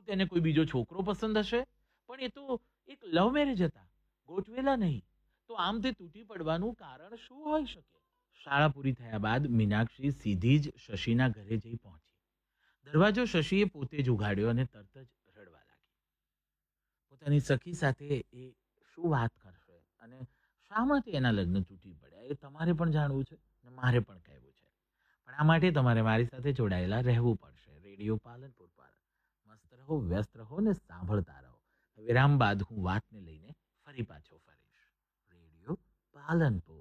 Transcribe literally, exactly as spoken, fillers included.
તો તેને કોઈ બીજો છોકરો પસંદ હશે, પણ એ તો એક લવ મેરેજ હતા, ગોઠવેલા નહીં. તો આમ તે તૂટી પડવાનું કારણ શું હોઈ શકે? શાળા પૂરી થયા બાદ મીનાક્ષી સીધી જ શશીના ઘરે જઈ પહોંચી. દરવાજો શશીએ પોતે જ ઉઘાડ્યો અને તરત જ રડવા લાગી. પોતાની સખી સાથે એ શું વાત કરશે અને શા માટે એના લગ્ન તૂટી પડ્યા એ તમારે પણ જાણવું છે અને મારે પણ કહેવું છે. પણ આ માટે તમારે મારી સાથે જોડાયેલા રહેવું પડશે. રેડિયો પાલનપુર પર મસ્ત રહો, વ્યસ્ત રહો ને સાંભળતા રહો. વિરામ બાદ હું વાતને લઈને ફરી પાછો ફરીશ. રેડિયો પાલનપુર.